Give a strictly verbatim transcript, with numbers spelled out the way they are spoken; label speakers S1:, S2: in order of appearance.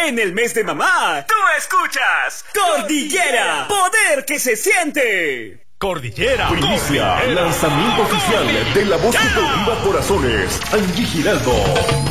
S1: En el mes de mamá, tú escuchas Cordillera, poder que se siente.
S2: Cordillera.
S3: Primicia, lanzamiento oficial de la voz deportiva Corazones, Angie Giraldo.